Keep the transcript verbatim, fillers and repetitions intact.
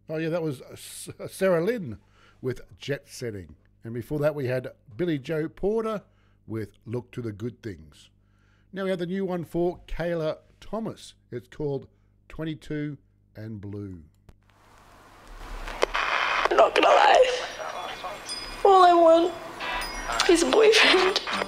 Oh, yeah, that was Sarah Lynn with Jet Setting. And before that, we had Billy Joe Porter with Look to the Good Things. Now we have the new one for Kayla Thomas. It's called twenty-two and Blue. I'm not gonna lie. All I want is a boyfriend.